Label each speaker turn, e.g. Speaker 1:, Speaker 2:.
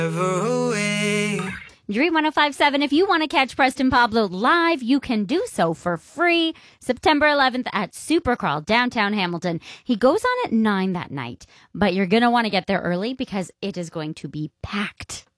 Speaker 1: Dream 1057. If you want to catch Preston Pablo live, you can do so for free. September 11th at Supercrawl, downtown Hamilton. He goes on at 9 that night, but you're going to want to get there early because it is going to be packed.